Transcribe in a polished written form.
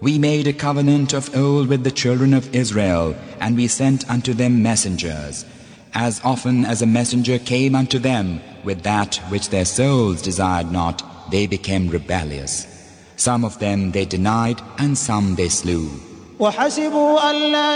We made a covenant of old with the children of Israel, and we sent unto them messengers. As often as a messenger came unto them with that which their souls desired not, they became rebellious. Some of them they denied, and some they slew. وحسبوا ألا